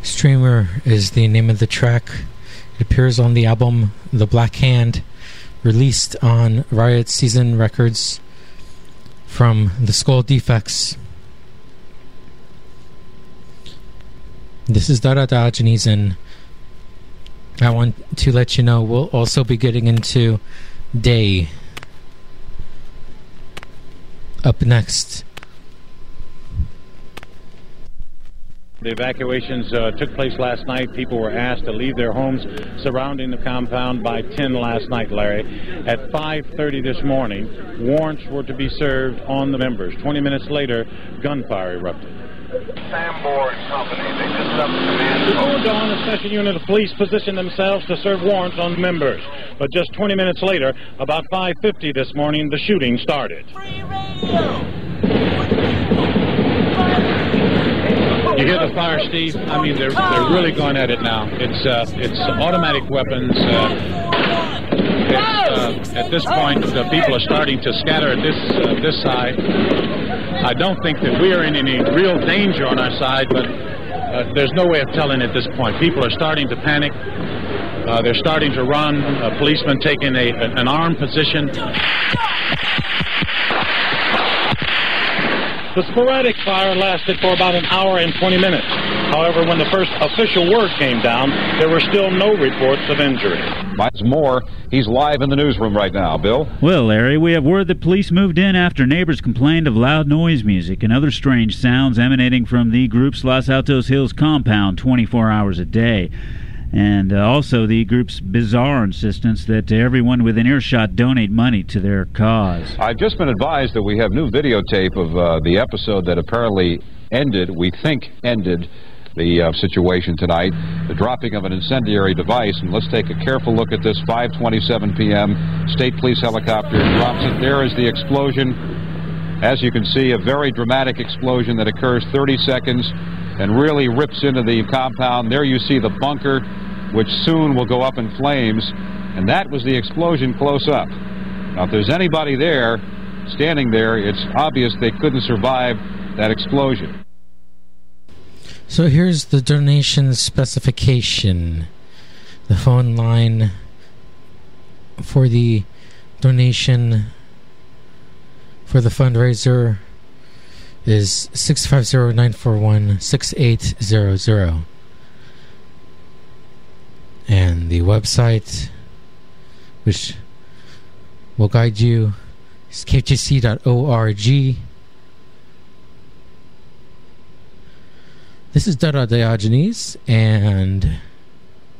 Streamer is the name of the track. It appears on the album The Black Hand, released on Riot Season Records from the Skull Defects. This is Dada Diogenes, and I want to let you know we'll also be getting into Day up next. The evacuations took place last night. People were asked to leave their homes surrounding the compound by 10 last night, Larry. At 5:30 this morning, warrants were to be served on the members. 20 minutes later, gunfire erupted. Sambor and Company, they just left the command post. Before dawn, a special unit of police positioned themselves to serve warrants on members. But just 20 minutes later, about 5:50 this morning, the shooting started. You hear the fire, Steve? I mean, they're really going at it now. It's automatic weapons. At this point, the people are starting to scatter at this side. I don't think that we are in any real danger on our side, but there's no way of telling at this point. People are starting to panic. They're starting to run. Policemen taking an armed position. The sporadic fire lasted for about an hour and 20 minutes. However, when the first official word came down, there were still no reports of injury. Miles Moore, he's live in the newsroom right now. Bill? Well, Larry, we have word that police moved in after neighbors complained of loud noise music and other strange sounds emanating from the group's Los Altos Hills compound 24 hours a day. And also the group's bizarre insistence that everyone within earshot donate money to their cause. I've just been advised that we have new videotape of the episode that apparently ended, we think ended, the situation tonight, the dropping of an incendiary device. And let's take a careful look at this. 5:27 p.m. State Police helicopter drops it. There is the explosion. As you can see, a very dramatic explosion that occurs 30 seconds and really rips into the compound. There you see the bunker, which soon will go up in flames. And that was the explosion close up. Now, if there's anybody there, standing there, it's obvious they couldn't survive that explosion. So here's the donation specification. The phone line for the donation for the fundraiser is 650-941-6800. And the website, which will guide you, is kfjc.org. This is Dada Diogenes, and